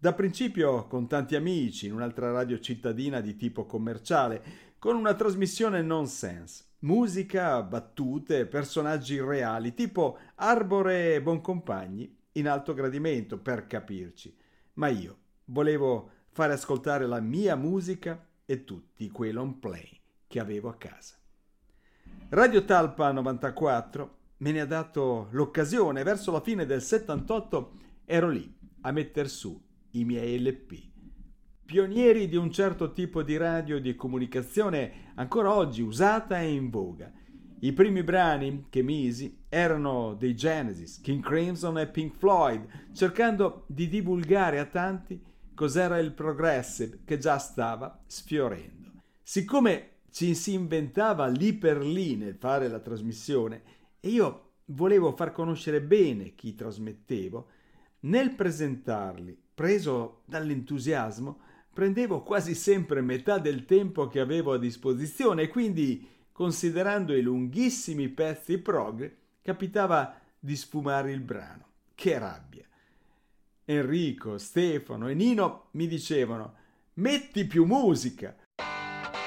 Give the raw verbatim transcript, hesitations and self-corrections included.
Da principio con tanti amici in un'altra radio cittadina di tipo commerciale, con una trasmissione nonsense, musica, battute, personaggi reali, tipo Arbore e Boncompagni, in alto gradimento, per capirci. Ma io volevo fare ascoltare la mia musica e tutti quei long play che avevo a casa. Radio Talpa novantaquattro me ne ha dato l'occasione. Verso la fine del settantotto ero lì a metter su i miei L P. Pionieri di un certo tipo di radio di comunicazione ancora oggi usata e in voga. I primi brani che misi erano dei Genesis, King Crimson e Pink Floyd, cercando di divulgare a tanti cos'era il progressive che già stava sfiorendo. Siccome ci si inventava lì per lì nel fare la trasmissione e io volevo far conoscere bene chi trasmettevo, nel presentarli, preso dall'entusiasmo, prendevo quasi sempre metà del tempo che avevo a disposizione e quindi, considerando i lunghissimi pezzi prog, capitava di sfumare il brano. Che rabbia! Enrico, Stefano e Nino mi dicevano: metti più musica!